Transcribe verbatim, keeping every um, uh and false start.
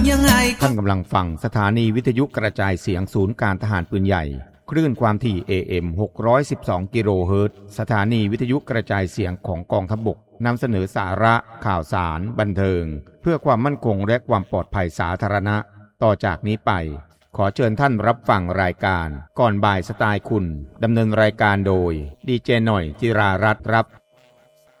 ยังไงท่านกำลังฟังสถานีวิทยุกระจายเสียงศูนย์การทหารปืนใหญ่คลื่นความถี่ เอ เอ็ม หกร้อยสิบสอง กิโลเฮิรตซ์สถานีวิทยุกระจายเสียงของกองทัพบกนำเสนอสาระข่าวสารบันเทิงเพื่อความมั่นคงและความปลอดภัยสาธารณะต่อจากนี้ไปขอเชิญท่านรับฟังรายการก่อนบ่ายสไตล์คุณดำเนินรายการโดยดีเจหน่อยจิรารัตน์ครับ